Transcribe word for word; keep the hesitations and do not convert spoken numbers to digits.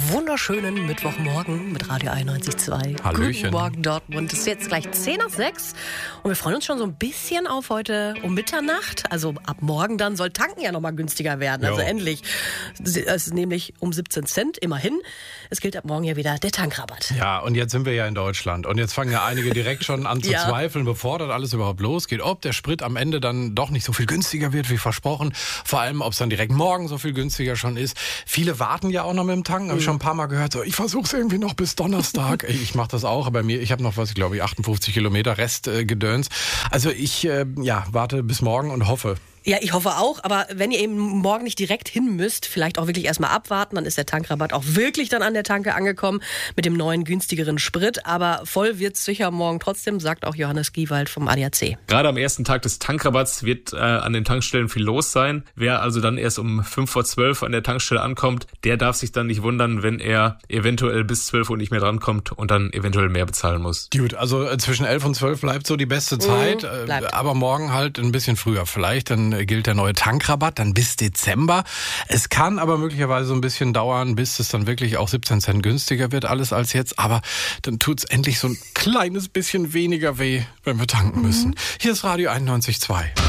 wunderschönen Mittwochmorgen mit Radio einundneunzig Komma zwei. Hallöchen. Guten Morgen, Dortmund. Es ist jetzt gleich zehn nach sechs und wir freuen uns schon so ein bisschen auf heute um Mitternacht. Also ab morgen dann soll tanken ja nochmal günstiger werden. Also Jo. endlich. Es ist nämlich um siebzehn Cent, immerhin. Es gilt ab morgen ja wieder der Tankrabatt. Ja, und jetzt sind wir ja in Deutschland. Und jetzt fangen ja einige direkt schon an zu Ja. zweifeln, bevor das alles überhaupt losgeht, ob der Sprit am Ende dann doch nicht so viel günstiger wird, wie versprochen. Vor allem, ob es dann direkt morgen so viel günstiger schon ist. Viele warten ja auch noch mit dem Tanken. Habe ich schon ein paar Mal gehört. So, ich versuche es irgendwie noch bis Donnerstag. Ich mache das auch. Aber mir, ich habe noch was, ich glaube, achtundfünfzig Kilometer Rest äh, Gedöns. Also ich äh, ja, warte bis morgen und hoffe. Ja, ich hoffe auch, aber wenn ihr eben morgen nicht direkt hin müsst, vielleicht auch wirklich erstmal abwarten, dann ist der Tankrabatt auch wirklich dann an der Tanke angekommen mit dem neuen, günstigeren Sprit. Aber voll wird's sicher morgen trotzdem, sagt auch Johannes Giewald vom A D A C. Gerade am ersten Tag des Tankrabatts wird äh, an den Tankstellen viel los sein. Wer also dann erst um fünf vor zwölf an der Tankstelle ankommt, der darf sich dann nicht wundern, wenn er eventuell bis zwölf Uhr nicht mehr drankommt und dann eventuell mehr bezahlen muss. Gut, also äh, zwischen elf und zwölf bleibt so die beste Zeit. Mhm, äh, bleibt. aber morgen halt ein bisschen früher vielleicht. Dann äh, gilt der neue Tankrabatt, dann bis Dezember. Es kann aber möglicherweise so ein bisschen dauern, bis es dann wirklich auch siebzehn Cent günstiger wird, alles als jetzt. Aber dann tut's endlich so ein kleines bisschen weniger weh, wenn wir tanken müssen. Hier ist Radio einundneunzig Komma zwei.